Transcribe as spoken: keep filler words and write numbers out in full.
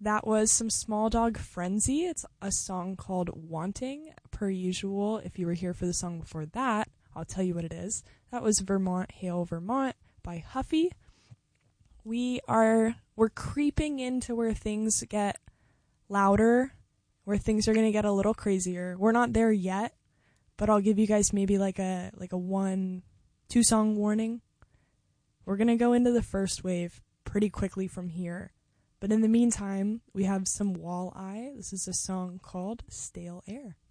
That was some Small Dog Frenzy. It's a song called Wanting. Per usual, if you were here for the song before that, I'll tell you what it is. That was Vermont, Hail Vermont by Huffy. We are, we're creeping into where things get louder, where things are going to get a little crazier. We're not there yet, but I'll give you guys maybe like a, like a one, two song warning. We're going to go into the first wave pretty quickly from here. But in the meantime, we have some Walleye. This is a song called Stale Air.